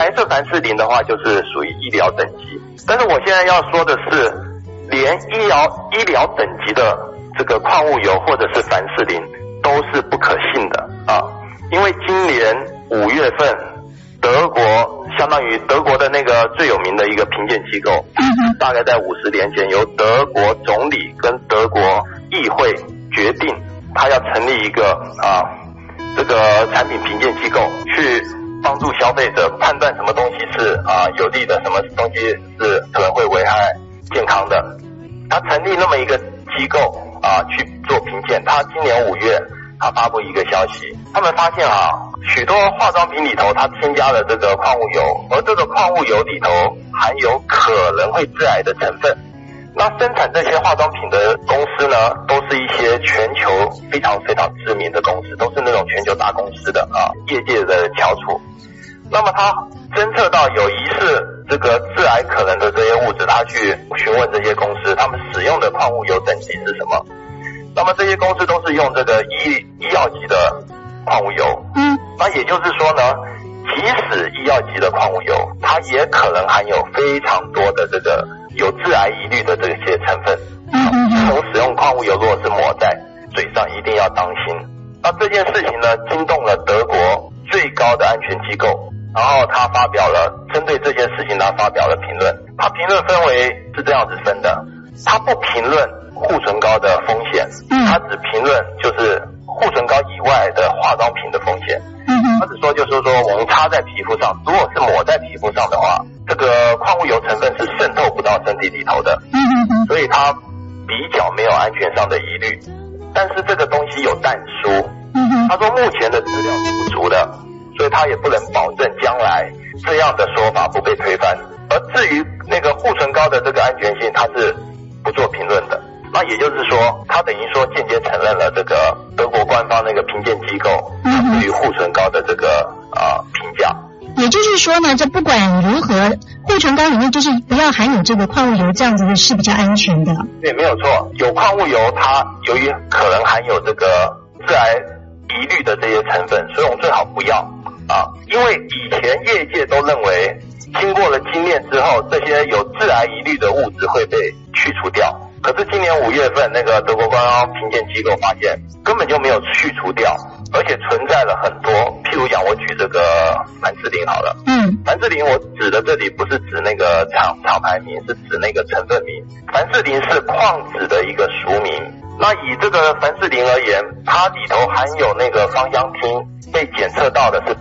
白色凡士林的话就是属于医疗等级，但是我现在要说的是，连医疗等级的这个矿物油或者是凡士林都是不可信的啊，因为今年5月份，德国相当于德国的那个最有名的一个评鉴机构，大概在50年前由德国总理跟德国议会决定，他要成立一个这个产品评鉴机构，去帮助消费者判断什么东西是有利的，什么东西是可能会危害健康的。他成立那么一个机构去做评鉴。他今年5月他发布一个消息，他们发现许多化妆品里头它添加了这个矿物油，而这个矿物油里头含有可能会致癌的成分。那生产这些化妆品的公司呢，都是一些全球非常非常知名的公司，都是那种全球大公司的业界的翘楚。那么他侦测到有疑似这个致癌可能的这些物质，他去询问这些公司，他们使用的矿物油等级是什么？那么这些公司都是用这个医药级的矿物油。那也就是说呢，即使医药级的矿物油，它也可能含有非常多的这个有致癌疑虑的这些成分。从使用矿物油如果是抹在嘴上，一定要当心。那这件事情呢，惊动了德国最高的安全机构，然后他发表了针对这件事情，他发表了评论。他评论分为是这样子分的，他不评论护唇膏的风险，他只评论就是护唇膏以外的化妆品的风险。他只说就是说我们擦在皮肤上，如果是抹在皮肤上的话，这个矿物油成分是渗透不到身体里头的，所以它比较没有安全上的疑虑。但是这个东西有但书，他说目前的资料是不足的，所以他也不能保证将来这样的说法不被推翻。而至于那个护唇膏的这个安全性，他是不做评论的。那也就是说，他等于说间接承认了这个德国官方那个评鉴机构对于护唇膏的这个评价。 也就是说呢，这不管如何，护唇膏里面就是不要含有这个矿物油，这样子的是比较安全的。 对，没有错。有矿物油，它由于可能含有这个致癌疑虑的这些成分，所以我们最好不要因为以前业界都认为，经过了精炼之后，这些有致癌疑虑的物质会被去除掉。可是今年5月份，那个德国官方评鉴机构发现根本就没有去除掉，而且存在了很多，譬如讲我举这个凡士林好了，凡士林我指的这里不是指那个厂牌名，是指那个成分名。凡士林是矿脂的一个俗名。那以这个凡士林而言，它里头含有那个芳香烃，被检测到的是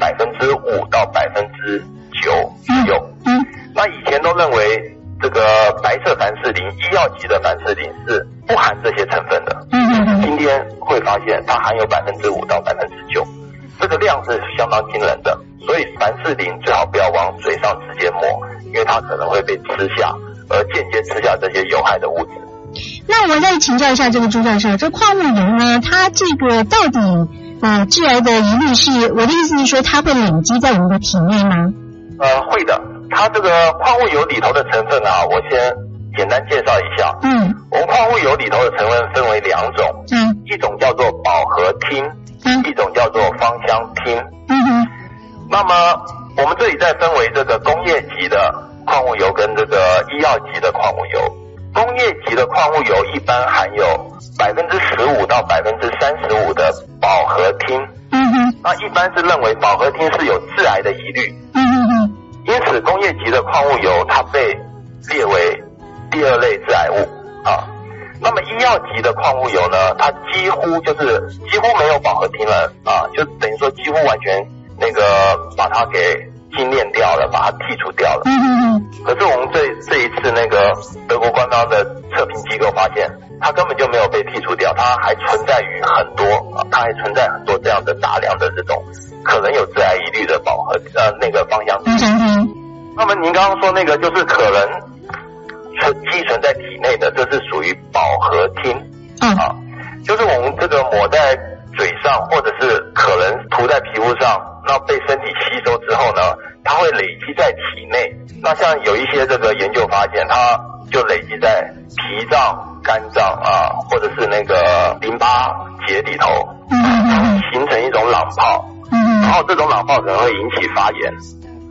5%到9%左右。那以前都认为这个白色凡士林，医药级的凡士林是不含这些成分的。今天会发现它含有5%到9%，这个量是相当惊人的。所以凡士林最好不要往嘴上直接抹，因为它可能会被吃下，而间接吃下这些有害的物质。 那我再请教一下这个朱教授，这矿物油呢，它这个到底致癌的疑虑是，我的意思是说，它会累积在我们的体内吗？ 会的。它这个矿物油里头的成分我先简单介绍一下。我们矿物油里头的成分分为2种，一种叫做饱和烃，一种叫做芳香烃。那么我们这里再分为这个工业级的矿物油跟这个医药级的矿物油。工业级的矿物油一般含有15%到35%的饱和烃。那一般是认为饱和烃是有致癌的疑虑。因此工业级的矿物油它被列为第2类致癌物那么医药级的矿物油呢，它几乎没有饱和烃了就等于说几乎完全那个把它给精炼掉了，把它剔除掉了。可是我们这一次那个德国官方的测评机构发现，它根本就没有被剔除掉，它还存在于很多这样的大量的这种可能有致癌疑虑的那个芳香烃。那么您刚刚说那个就是可能积存在体内的，这是属于饱和烃就是我们这个抹在嘴上，或者是可能涂在皮肤上，那被身体吸收之后呢，它会累积在体内。那像有一些这个研究发现，它就累积在脾脏、肝脏或者是那个淋巴结里头，形成一种卵泡。然后这种卵泡可能会引起发炎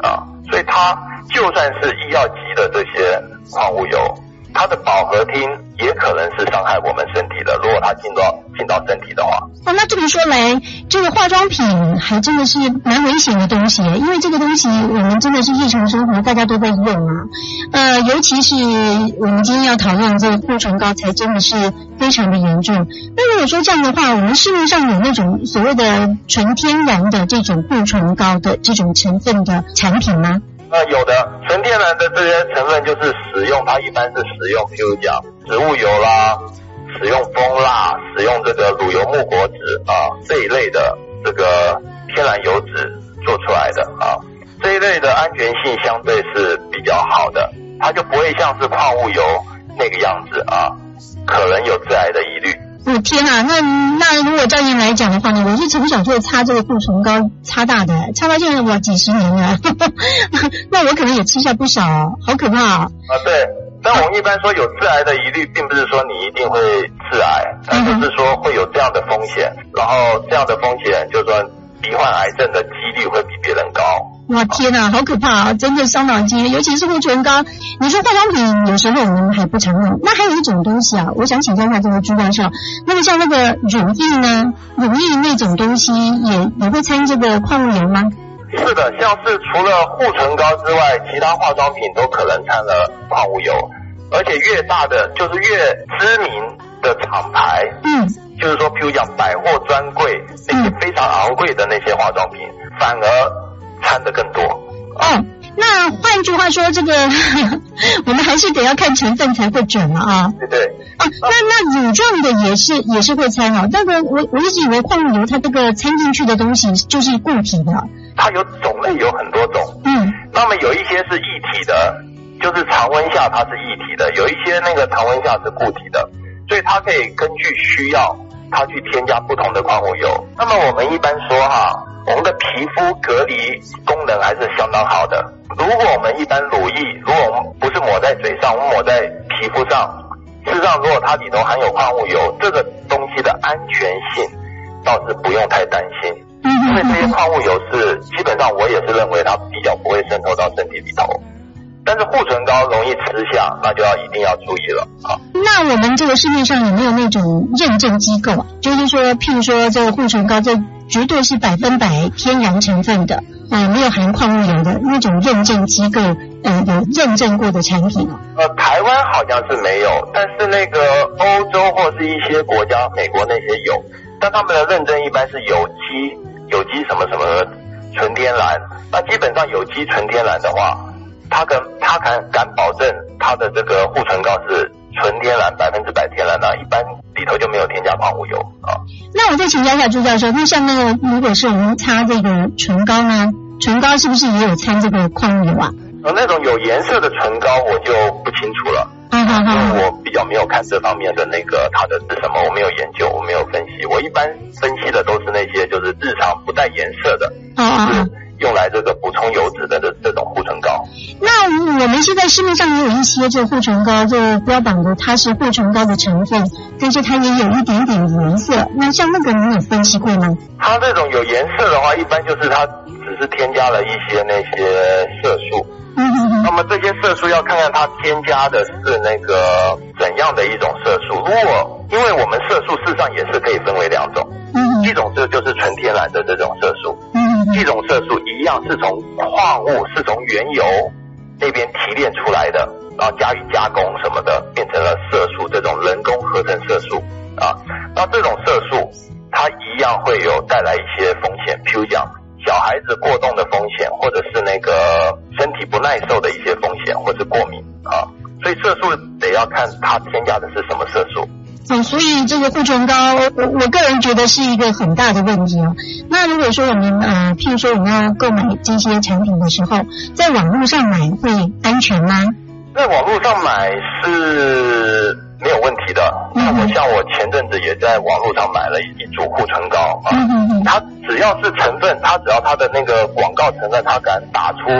所以它就算是医药级的这些矿物油，它的饱和烃也可能是伤害我们身体的，如果它进到身体的话。 那这么说来，这个化妆品还真的是蛮危险的东西，因为这个东西我们真的是日常生活大家都在用啊。尤其是我们今天要讨论这个护唇膏，才真的是非常的严重。那如果说这样的话，我们市面上有那种所谓的纯天然的这种护唇膏的这种成分的产品吗？ 有的，纯天然的这些成分就是使用，它一般是使用，譬如讲植物油啦，使用蜂蜡，使用这个乳油木果脂这一类的这个天然油脂做出来的这一类的安全性相对是比较好的，它就不会像是矿物油那个样子可能有致癌的疑虑。 天啊，那如果照样来讲的话呢，我是从小就擦这个护唇膏擦大的，擦到现在哇几十年了那我可能也吃下不少好可怕对，但我们一般说有致癌的疑虑，并不是说你一定会致癌，但就是说会有这样的风险，然后这样的风险就是说罹患癌症的几率会比别人高。 哇天哪，好可怕真的伤脑筋，尤其是护唇膏。你说化妆品有时候我们还不常用，那还有一种东西我想请教一下这个朱教授，那个像那个乳液呢，乳液那种东西也会掺这个矿物油吗？ 是的，像是除了护唇膏之外，其他化妆品都可能掺了矿物油，而且越大的就是越知名的厂牌，就是说譬如讲百货专柜那些非常昂贵的那些化妆品，反而掺的更多。 那换句话说，这个我们还是得要看成分才会准了对。 那乳状的也是会掺那个我一直以为矿物油它这个掺进去的东西就是固体的。 它有种类有很多种，那么有一些是液体的，就是常温下它是液体的，有一些那个常温下是固体的，所以它可以根据需要它去添加不同的矿物油。那么我们一般说我们的皮肤隔离功能还是相当好的。如果我们一般乳液，如果我们不是抹在嘴上，我们抹在皮肤上，事实上如果它里头含有矿物油，这个东西的安全性倒是不用太担心，因为这些矿物油是基本上我也是认为它比较不会渗透到身体里头。但是护唇膏容易吃下，那就一定要注意了那我们这个市面上有没有那种认证机构就是说譬如说这个护唇膏这绝对是100%天然成分的没有含矿物油的那种认证机构有认证过的产品台湾好像是没有，但是那个欧洲或是一些国家，美国那些有，但他们的认证一般是有机什么什么纯天然。那基本上有机纯天然的话，他敢保证他的这个护唇膏是纯天然100%天然的，一般里头就没有添加矿物油那我再请教一下朱教授，那像那个如果是我们擦这个唇膏呢，唇膏是不是也有掺这个矿物油那种有颜色的唇膏我就不清楚了因为我比较没有看这方面的那个它的是什么，我没有研究，我没有分析。我一般分析的都是那些就是日常不带颜色的就是用来这个补充油脂的这种护唇膏。 那我们现在市面上也有一些这个护唇膏，就标榜的它是护唇膏的成分，但是它也有一点点颜色。那像那个你有分析过吗？ 它这种有颜色的话，一般就是它只是添加了一些那些色素。那么这些色素要看看它添加的是那个怎样的一种色素。因为我们色素事实上也是可以分为2种，一种就是纯天然的这种色素，一种色素一样是从矿物是从原油那边提炼出来的，然后加以加工什么的变成了色素，这种人工合成色素那这种色素它一样会有带来一些风险，譬如讲小孩子过动的风险，或者是那个身体不耐受的一些风险，或是过敏所以色素得要看它添加的是什么色素。 所以这个护唇膏我个人觉得是一个很大的问题那如果说我们譬如说我们要购买这些产品的时候，在网络上买会安全吗？ 在网络上买是没有问题的。像我前阵子也在网络上买了一组护唇膏它只要是成分，它只要它的那个广告成分它敢打出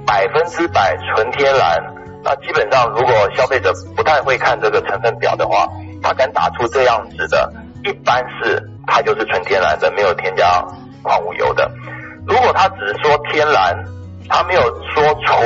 100%纯天然，那基本上如果消费者不太会看这个成分表的话，他敢打出这样子的，一般是它就是纯天然的，没有添加矿物油的。如果他只是说天然， 他没有说